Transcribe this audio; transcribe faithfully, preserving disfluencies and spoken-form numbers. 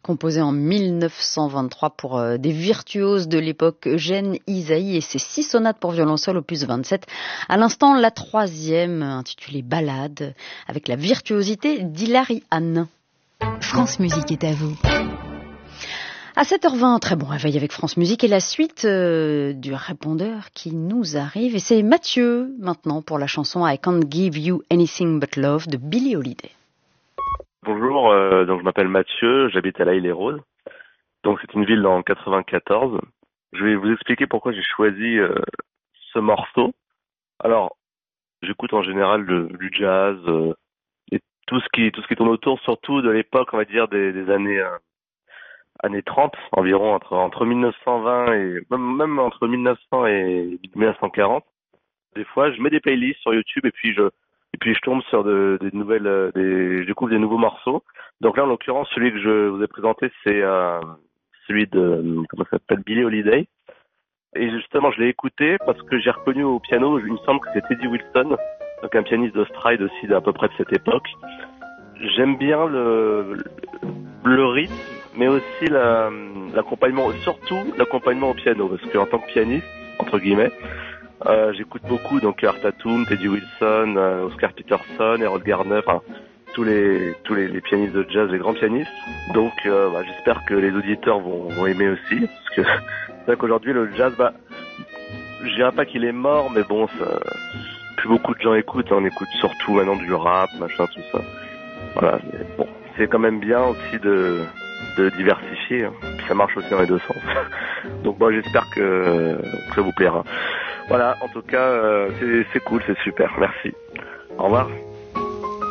composé en mille neuf cent vingt-trois pour euh, des virtuoses de l'époque, Eugène Ysaÿe et ses six sonates pour violoncelle opus vingt-sept. À l'instant, la troisième, intitulée Ballade, avec la virtuosité d'Hilary Hahn. France Musique est à vous. À sept heures vingt, très bon réveil avec France Musique et la suite euh, du répondeur qui nous arrive. Et c'est Mathieu maintenant pour la chanson I Can't Give You Anything But Love de Billie Holiday. Bonjour, euh, donc je m'appelle Mathieu, j'habite à l'Haye-les-Roses. Donc c'est une ville dans le quatre-vingt-quatorze. Je vais vous expliquer pourquoi j'ai choisi euh, ce morceau. Alors, j'écoute en général le, du jazz euh, et tout ce qui tout ce qui tourne autour, surtout de l'époque, on va dire des, des années euh, années trente environ, entre entre mille neuf cent vingt et même, même entre mille neuf cents et mille neuf cent quarante. Des fois, je mets des playlists sur YouTube et puis je et puis je tombe sur de, des nouvelles, euh, des, je découvre des nouveaux morceaux. Donc là, en l'occurrence, celui que je vous ai présenté, c'est euh, celui de comment ça s'appelle, Billie Holiday. Et justement, je l'ai écouté parce que j'ai reconnu au piano, il me semble que c'est Teddy Wilson, donc un pianiste de stride aussi d'à peu près de cette époque. J'aime bien le le rythme, mais aussi la, l'accompagnement, surtout l'accompagnement au piano, parce qu'en tant que pianiste, entre guillemets, euh, j'écoute beaucoup donc Art Tatum, Teddy Wilson, euh, Oscar Peterson, Harold Garner, enfin tous les tous les, les pianistes de jazz, les grands pianistes. Donc euh, bah, j'espère que les auditeurs vont, vont aimer aussi, parce que c'est vrai qu'aujourd'hui le jazz, bah, je dirais pas qu'il est mort, mais bon, ça, plus beaucoup de gens écoutent, on écoute surtout maintenant du rap, machin, tout ça. Voilà, mais bon, c'est quand même bien aussi de de diversifier, hein. Ça marche aussi dans les deux sens. Donc bon, j'espère que, que ça vous plaira. Voilà, en tout cas, euh, c'est, c'est cool, c'est super, merci. Au revoir.